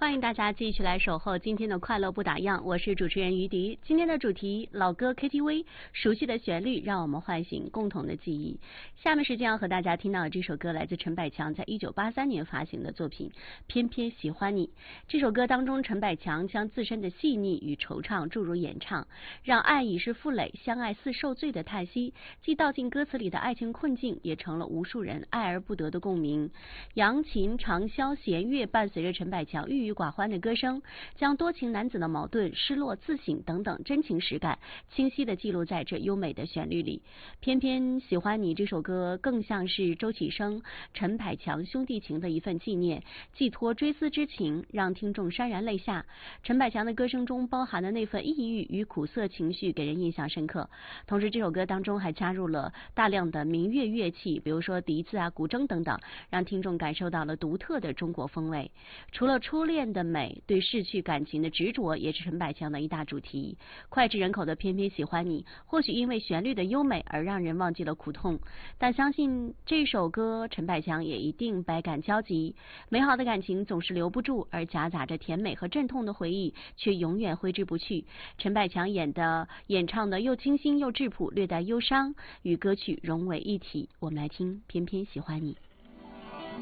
欢迎大家继续来守候今天的快乐不打烊，我是主持人于迪。今天的主题老歌 KTV， 熟悉的旋律让我们唤醒共同的记忆。下面时间要和大家听到的这首歌来自陈百强在1983年发行的作品《偏偏喜欢你》。这首歌当中，陈百强将自身的细腻与惆怅注入演唱，让爱已是负累，相爱似受罪的叹息，既道尽歌词里的爱情困境，也成了无数人爱而不得的共鸣。扬琴、长箫、弦乐伴随着陈百强郁郁寡欢的歌声，将多情男子的矛盾、失落、自省等等真情实感清晰地记录在这优美的旋律里。偏偏喜欢你这首歌更像是周启生、陈百强兄弟情的一份纪念，寄托追思之情，让听众潸然泪下。陈百强的歌声中包含的那份抑郁与苦涩情绪给人印象深刻。同时这首歌当中还加入了大量的民乐乐器，比如说笛子啊、古筝等等，让听众感受到了独特的中国风味。除了初恋的美，对逝去感情的执着也是陈百强的一大主题。脍炙人口的偏偏喜欢你，或许因为旋律的优美而让人忘记了苦痛，但相信这首歌陈百强也一定百感交集。美好的感情总是留不住，而夹杂着甜美和阵痛的回忆却永远挥之不去。陈百强演唱的又清新又质朴，略带忧伤，与歌曲融为一体。我们来听偏偏喜欢你。